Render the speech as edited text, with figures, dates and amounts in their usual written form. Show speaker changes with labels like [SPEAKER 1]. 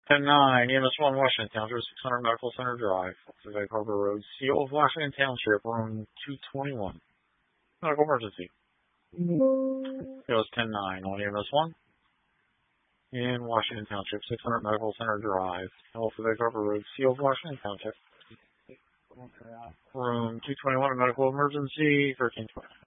[SPEAKER 1] 10-9, EMS 1, Washington Township, 600 Medical Center Drive, Pacific Harbor Road, CO of Washington Township, room 221. Medical emergency. It was 10-9 on EMS 1 in Washington Township, 600 Medical Center Drive, Pacific Harbor Road, CO of Washington Township, room 221, medical emergency, 1320.